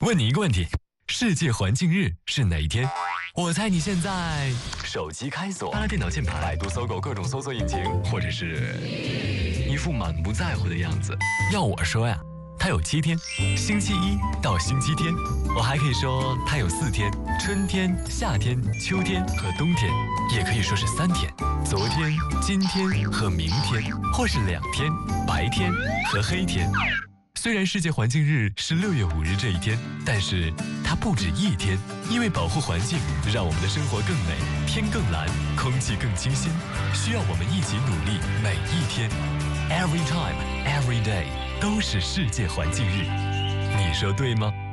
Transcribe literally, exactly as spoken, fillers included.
问你一个问题：世界环境日是哪一天？我猜你现在手机开锁，拉拉电脑键盘，百度、搜狗各种搜索引擎，或者是一副满不在乎的样子。要我说呀，它有七天，星期一到星期天。我还可以说它有四天：春天、夏天、秋天和冬天，也可以说是三天：昨天、今天和明天，或是两天：白天和黑天。虽然世界环境日是六月五日这一天，但是它不止一天，因为保护环境，让我们的生活更美，天更蓝，空气更清新，需要我们一起努力，每一天 ，every time, every day 都是世界环境日，你说对吗？